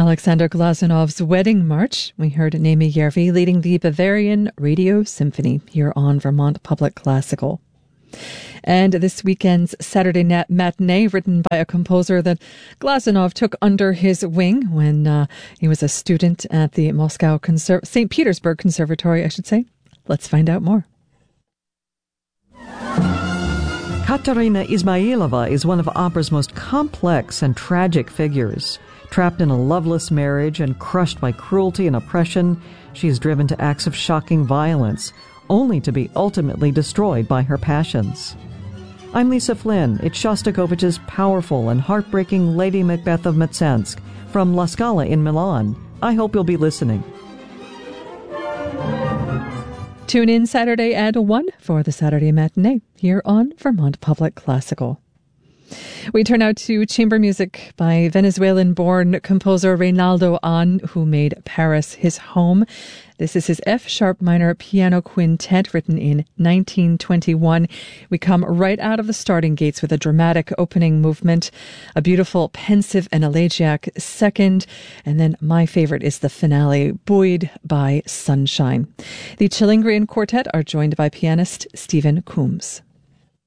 Alexander Glazunov's Wedding March. We heard Naomi Järvi leading the Bavarian Radio Symphony here on Vermont Public Classical. And this weekend's Saturday matinee, written by a composer that Glazunov took under his wing when he was a student at the St. Petersburg Conservatory, I should say. Let's find out more. Katerina Izmailova is one of opera's most complex and tragic figures. Trapped in a loveless marriage and crushed by cruelty and oppression, she is driven to acts of shocking violence, only to be ultimately destroyed by her passions. I'm Lisa Flynn. It's Shostakovich's powerful and heartbreaking Lady Macbeth of Mtsensk from La Scala in Milan. I hope you'll be listening. Tune in Saturday at 1 for the Saturday matinee here on Vermont Public Classical. We turn now to chamber music by Venezuelan-born composer Reynaldo Ahn, who made Paris his home. This is his F-sharp minor piano quintet written in 1921. We come right out of the starting gates with a dramatic opening movement, a beautiful pensive and elegiac second, and then my favorite is the finale, buoyed by sunshine. The Chilingrian Quartet are joined by pianist Stephen Coombs.